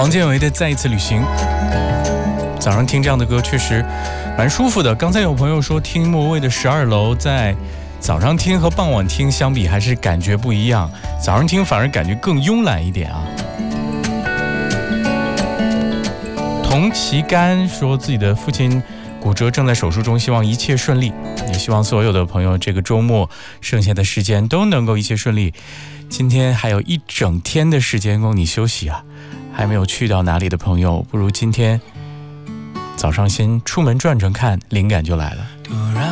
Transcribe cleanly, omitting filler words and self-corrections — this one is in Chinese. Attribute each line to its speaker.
Speaker 1: 黄建为的再一次旅行。早上听这样的歌确实蛮舒服的。刚才有朋友说听莫文蔚的12楼在早上听和傍晚听相比还是感觉不一样，早上听反而感觉更慵懒一点啊。童其干说自己的父亲骨折正在手术中，希望一切顺利，也希望所有的朋友这个周末剩下的时间都能够一切顺利。今天还有一整天的时间供你休息啊，还没有去到哪里的朋友，不如今天早上先出门转转看，灵感就来了。